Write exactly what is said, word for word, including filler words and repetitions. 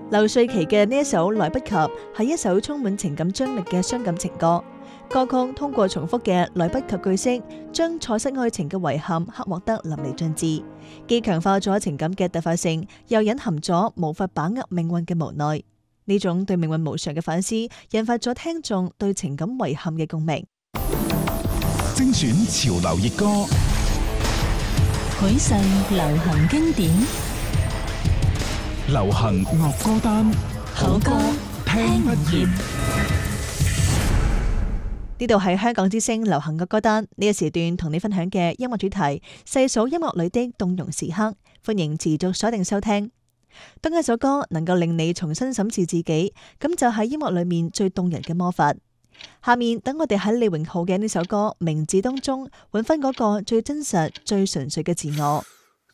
劉瑞琪嘅呢一首《來不及》係一首充滿情感張力嘅傷感情歌。歌曲通過重複嘅來不及句式，將錯失愛情嘅遺憾刻畫得淋漓盡致，既強化咗情感嘅突發性，又隱含咗無法把握命運嘅無奈。呢種對命運無常嘅反思，引發咗聽眾對情感遺憾嘅共鳴。 精選潮流熱歌， 許世流行經典， 流行樂歌單， 好歌聽不厭。 呢度係香港之聲流行嘅歌單，呢個時段同你分享嘅音樂主題，細數音樂裏的動容時刻，歡迎持續鎖定收聽。當一首歌能夠令你重新審視自己，咁就係音樂裏面最動人嘅魔法。下面等我哋喺李榮浩嘅呢首歌《名字》當中，揾翻嗰個最真實、最純粹嘅自我。